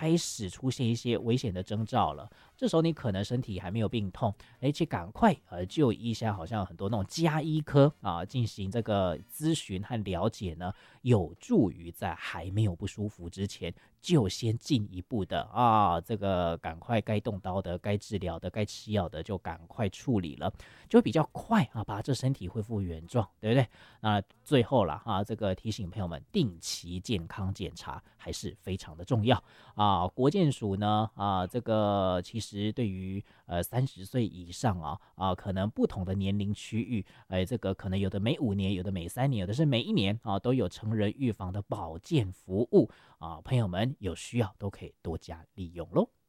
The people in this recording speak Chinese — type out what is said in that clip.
开始出现一些危险的征兆了，这时候你可能身体还没有病痛，去赶快就医下，好像有很多那种家医科进行这个咨询和了解呢，有助于在还没有不舒服之前，就先进一步的这个赶快该动刀的、该治疗的、该吃药的就赶快处理了，就比较快把这身体恢复原状，对不对？那最后啦这个提醒朋友们，定期健康检查还是非常的重要国健署呢这个其实对于30岁以上可能不同的年龄区域，这个可能有的每5年，有的每3年，有的是每1年都有成人预防的保健服务朋友们有需要都可以多加利用咯。